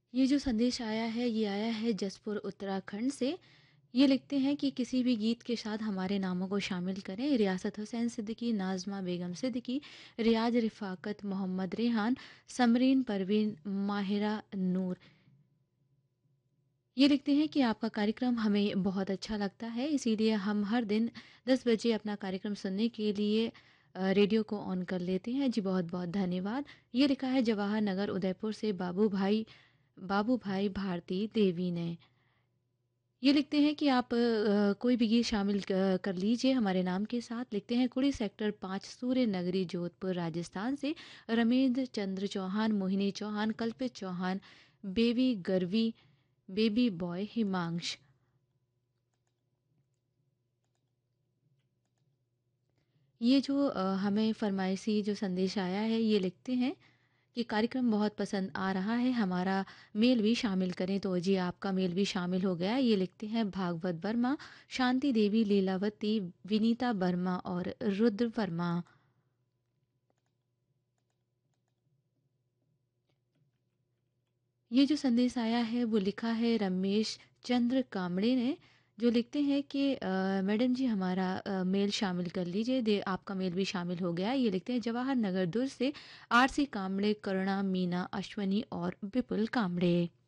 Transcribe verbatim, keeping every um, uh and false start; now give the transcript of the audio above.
ये जो संदेश आया है, ये आया है जसपुर उत्तराखंड से। ये लिखते हैं कि किसी भी गीत के साथ हमारे नामों को शामिल करें। रियासत हुसैन सिद्दीकी, नाज़मा बेगम सिद्दीकी, रियाज रिफ़ाकत, मोहम्मद रेहान, समरीन परवीन, माहिरा नूर। ये लिखते हैं कि आपका कार्यक्रम हमें बहुत अच्छा लगता है, इसीलिए हम हर दिन दस बजे अपना कार्यक्रम सुनने के लिए अ, रेडियो को ऑन कर लेते हैं। जी बहुत-बहुत धन्यवाद। ये लिखा है जवाहर नगर उदयपुर से बाबू भाई बाबू भाई भारती देवी ने। ये लिखते हैं कि आप अ, कोई भी गीत शामिल क कर लीजिए हमारे नाम के साथ। लिखते हैं कुड़ी सेक्टर पाँच सूर्य नगरी जोधपुर राजस्थान से रमेंद्र चंद्र चौहान, मोहिनी चौहान, कल्पित Chauhan, baby गर्वी, baby boy Himansh. ये जो अ, हमें फरमाइशी जो संदेश आया है, ये लिखते हैं कि कार्यक्रम बहुत पसंद आ रहा है, हमारा मेल भी शामिल करें। तो जी आपका मेल भी शामिल हो गया। ये लिखते हैं भागवत वर्मा, शांति देवी, लीलावती, विनीता वर्मा और रुद्र वर्मा। ये जो संदेश आया है वो लिखा है रमेश चंद्र कामड़े ने, जो लिखते हैं कि अ, मैडम जी हमारा अ, मेल शामिल कर लीजिए। दे आपका मेल भी शामिल हो गया। ये लिखते हैं जवाहर नगर दुर्ग से आरसी कामड़े, करुणा, मीना, अश्वनी और विपुल कामड़े।